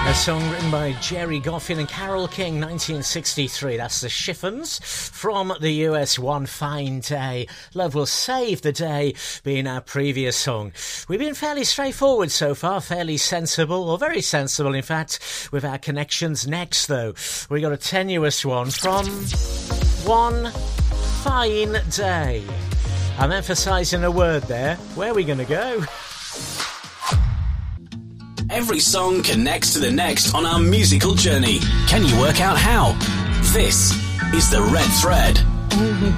A song written by Jerry Goffin and Carole King, 1963. That's the Chiffons from the US. One Fine Day. Love Will Save the Day being our previous song. We've been fairly straightforward so far, fairly sensible, or very sensible in fact, with our connections. Next though, we got a tenuous one from One Fine Day. I'm emphasising a word there. Where are we going to go? Every song connects to the next on our musical journey. Can you work out how? This is The Red Thread. All we